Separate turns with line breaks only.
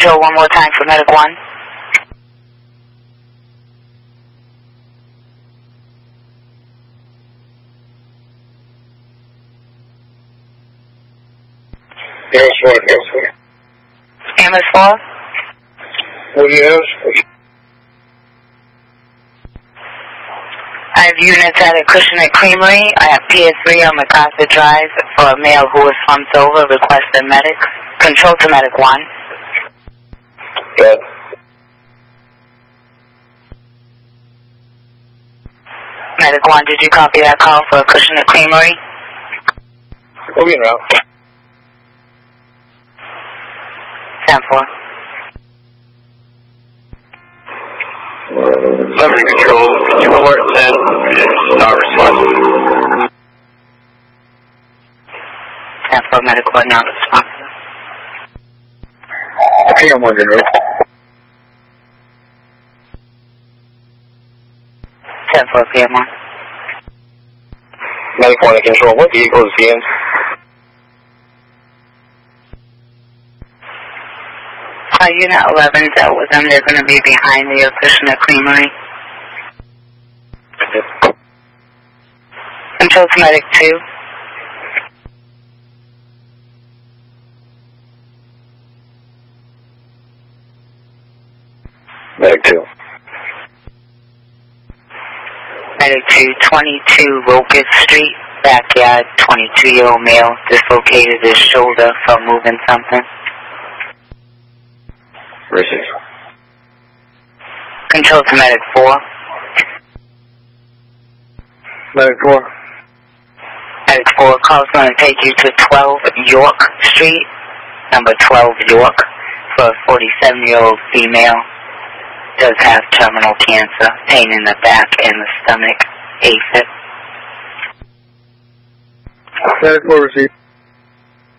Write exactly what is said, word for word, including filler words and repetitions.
Control one more time for Medic one.
Yes, what else?
Ambulance four.
What else?
I have units at Acushnet Creamery. I have P S three on MacArthur Drive for a male who was slumped over. Request a medic. Control to Medic one.
Good.
Medic one, did you copy that call for Acushnet Creamery?
We'll be en route.
ten four.
Summary control, you alert ten, not responsive.
ten four, Medic one, not responsive.
P M one, General.
ten four, P M one.
Medic one to control, what vehicle is he in?
Uh, unit eleven dealt with them. They're going to be behind the Acushnet Creamery. Control to Medic two.
Medic two.
Medic two, twenty-two Locust Street, backyard, twenty-two-year-old male, dislocated his shoulder from moving something.
Receive.
Control to Medic four.
Medic four.
Medic four, call's going to take you to twelve York Street, number twelve York, for a forty-seven-year-old female. Does have terminal cancer, pain in the back and the stomach, A Fib.
Medic four, receive.